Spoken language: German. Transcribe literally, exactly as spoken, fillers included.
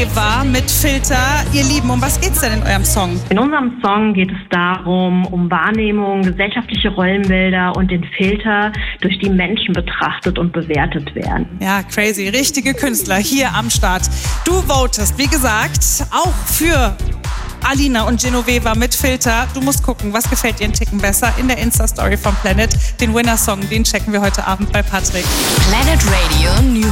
Genoveva mit Filter. Ihr Lieben, um was geht's denn in eurem Song? In unserem Song geht es darum, um Wahrnehmung, gesellschaftliche Rollenbilder und den Filter, durch die Menschen betrachtet und bewertet werden. Ja, crazy. Richtige Künstler hier am Start. Du votest, wie gesagt, auch für Alina und Genoveva mit Filter. Du musst gucken, was gefällt dir einen Ticken besser in der Insta-Story von Planet. Den Winner-Song, den checken wir heute Abend bei Patrick. Planet Radio News.